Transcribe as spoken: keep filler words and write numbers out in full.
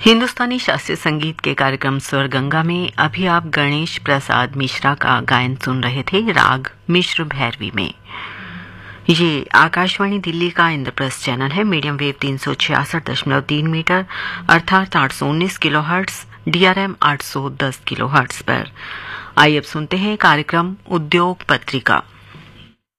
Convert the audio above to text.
हिंदुस्तानी शास्त्रीय संगीत के कार्यक्रम स्वर गंगा में अभी आप गणेश प्रसाद मिश्रा का गायन सुन रहे थे राग मिश्र भैरवी में। ये आकाशवाणी दिल्ली का इंद्रप्रस्थ चैनल है। मीडियम वेव तीन सौ छियासठ दशमलव तीन मीटर अर्थात आठ सौ उन्नीस किलो हर्ट्स, डीआरएम आठ सौ दस किलो हर्ट्स पर। आइए अब सुनते हैं कार्यक्रम उद्योग पत्रिका।